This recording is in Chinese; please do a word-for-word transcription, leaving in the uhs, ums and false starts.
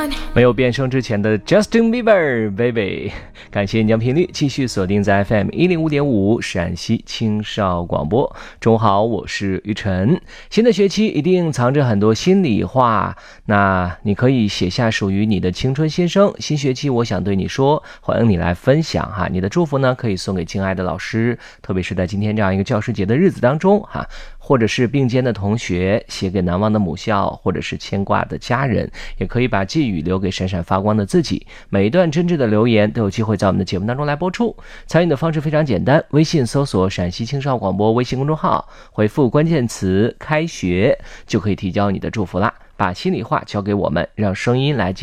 没有变声之前的 Justin Bieber Baby， 感谢你将频率继续锁定在 F M 一零五点五 陕西青少广播。中午好，我是于晨。新的学期一定藏着很多心里话，那你可以写下属于你的青春心声。新学期我想对你说，欢迎你来分享哈。你的祝福呢，可以送给敬爱的老师，特别是在今天这样一个教师节的日子当中哈，或者是并肩的同学，写给难忘的母校，或者是牵挂的家人，也可以把寄语留给闪闪发光的自己。每一段真挚的留言都有机会在我们的节目当中来播出。参与的方式非常简单，微信搜索陕西青少广播微信公众号，回复关键词开学就可以提交你的祝福啦。把心里话交给我们，让声音来